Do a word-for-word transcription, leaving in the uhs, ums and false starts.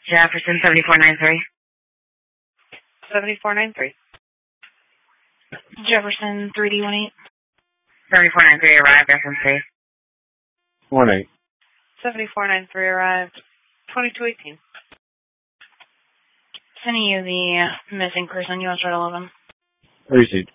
Jefferson, seventy-four ninety-three. seventy-four ninety-three. Jefferson, three D one eight. seventy-four ninety-three arrived, S M C. one eight. seventy-four ninety-three arrived, twenty-two eighteen. Sending you the uh, missing person, U S Red eleven. Received.